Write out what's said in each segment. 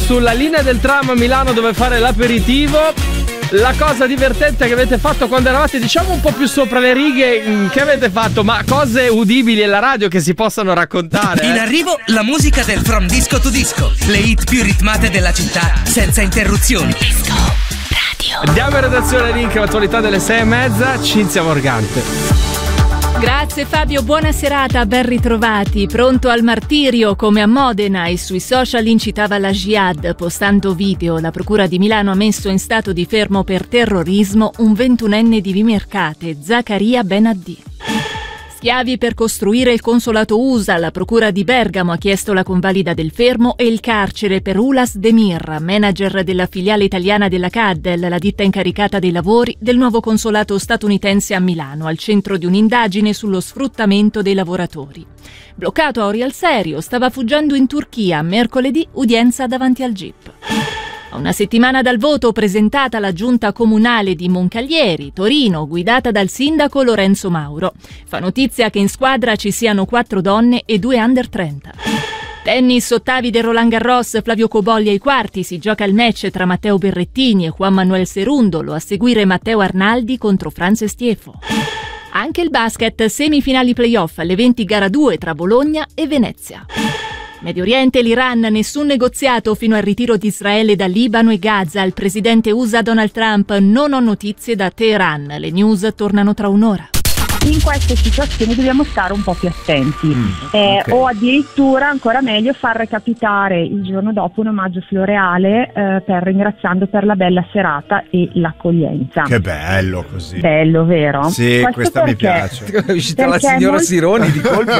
sulla linea del tram a Milano dove fare l'aperitivo. La cosa divertente che avete fatto quando eravate, diciamo, un po' più sopra le righe, che avete fatto? Ma cose udibili alla radio che si possano raccontare? In arrivo la musica del From Disco to Disco, le hit più ritmate della città senza interruzioni. Disco Radio. Andiamo in redazione, link l'attualità delle 6:30, Cinzia Morgante. Grazie Fabio, buona serata, ben ritrovati. Pronto al martirio come a Modena e sui social incitava la jihad postando video. La procura di Milano ha messo in stato di fermo per terrorismo un 21enne di Vimercate, Zaccaria Benaddi. Schiavi per costruire il consolato USA, la procura di Bergamo ha chiesto la convalida del fermo e il carcere per Ulas Demir, manager della filiale italiana della Caddel, la ditta incaricata dei lavori del nuovo consolato statunitense a Milano, al centro di un'indagine sullo sfruttamento dei lavoratori. Bloccato a Orio al Serio, stava fuggendo in Turchia, mercoledì udienza davanti al GIP. A una settimana dal voto presentata la giunta comunale di Moncaglieri, Torino, guidata dal sindaco Lorenzo Mauro. Fa notizia che in squadra ci siano 4 donne e 2 under 30. Tennis, ottavi del Roland Garros, Flavio Cobolli ai quarti, si gioca il match tra Matteo Berrettini e Juan Manuel Cerundolo, a seguire Matteo Arnaldi contro Franz Stiefo. Anche il basket, semifinali playoff alle 20 gara 2 tra Bologna e Venezia. Medio Oriente e l'Iran, nessun negoziato fino al ritiro di Israele da Libano e Gaza. Il presidente USA Donald Trump: non ho notizie da Teheran. Le news tornano tra un'ora. In queste situazioni dobbiamo stare un po' più attenti, o addirittura, ancora meglio, far recapitare il giorno dopo un omaggio floreale per ringraziando per la bella serata e l'accoglienza. Che bello così. Bello, vero? Sì, questa mi piace. È uscita la signora Sironi di colpo.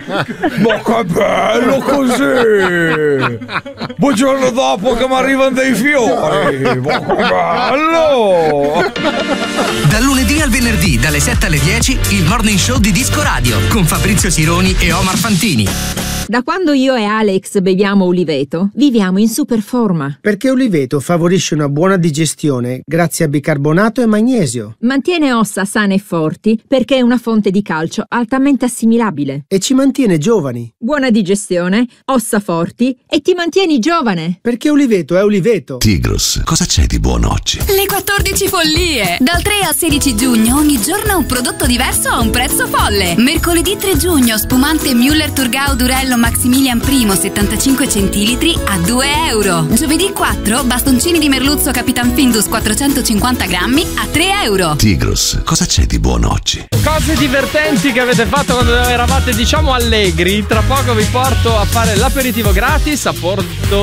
Ma che bello così! Buongiorno dopo che mi arrivano dei fiori. Ma che bello! Dal lunedì al venerdì, dalle 7 alle 10, il Morning Show di Disco Radio con Fabrizio Sironi e Omar Fantini. Da quando io e Alex beviamo Uliveto, viviamo in super forma. Perché Uliveto favorisce una buona digestione grazie a bicarbonato e magnesio. Mantiene ossa sane e forti perché è una fonte di calcio altamente assimilabile. E ci mantiene giovani. Buona digestione, ossa forti e ti mantieni giovane. Perché Uliveto è Uliveto. Tigros, cosa c'è di buono oggi? Le 14 follie! Dal 3 al 16 giugno ogni giorno un prodotto diverso a un prezzo folle. Mercoledì 3 giugno spumante Müller Thurgau Durello Maximilian Primo 75 centilitri a €2. Giovedì 4 bastoncini di merluzzo Capitan Findus 450 grammi a €3. Tigros, cosa c'è di buono oggi? Cose divertenti che avete fatto quando eravate, diciamo, allegri. Tra poco vi porto a fare l'aperitivo gratis a Porto